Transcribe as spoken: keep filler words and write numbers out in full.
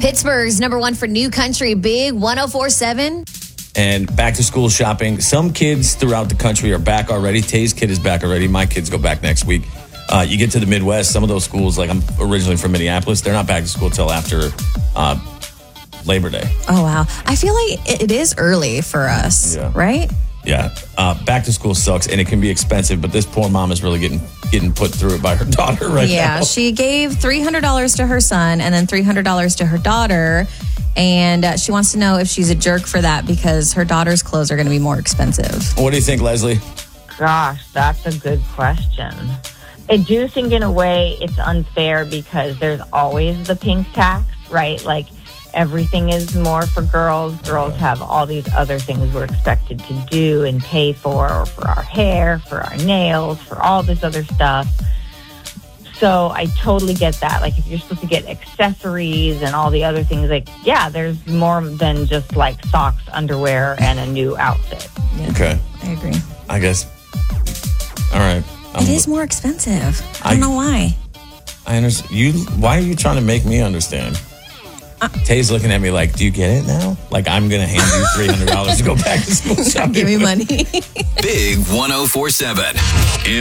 Pittsburgh's number one for new country, Big one oh four point seven. And back to school shopping. Some kids throughout the country are back already. Tay's kid is back already. My kids go back next week. Uh, you get to the Midwest, some of those schools, like I'm originally from Minneapolis, they're not back to school till after uh, Labor Day. Oh, wow. I feel like it is early for us, Yeah. right? Yeah. Uh, back to school sucks, and it can be expensive, but this poor mom is really getting getting put through it by her daughter right yeah, now. Yeah, she gave three hundred dollars to her son and then three hundred dollars to her daughter. And uh, she wants to know if she's a jerk for that because her daughter's clothes are going to be more expensive. What do you think, Leslie? Gosh, that's a good question. I do think in a way it's unfair because there's always the pink tax, right? Like everything is more for girls. Girls have all these other things we're expected to do and pay for, or for our hair, for our nails, for all this other stuff. So I totally get that. Like if you're supposed to get accessories and all the other things, like, yeah, there's more than just like socks, underwear, and a new outfit. Yeah, Okay. I agree. I guess. All right. I'm, It is more expensive. I don't I- know why. I understand. You, why are you trying to make me understand? Uh, Tay's looking at me like, do you get it now? Like I'm going to hand you three hundred dollars to go back to school shopping. Give me money. Big one oh four seven.